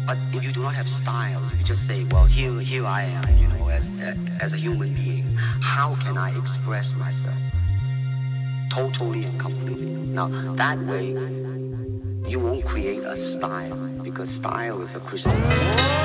But if you do not have style, you just say, well, here I am, you know, as a human being. How can I express myself totally and completely? Now, that way, you won't create a style because style is a crystal.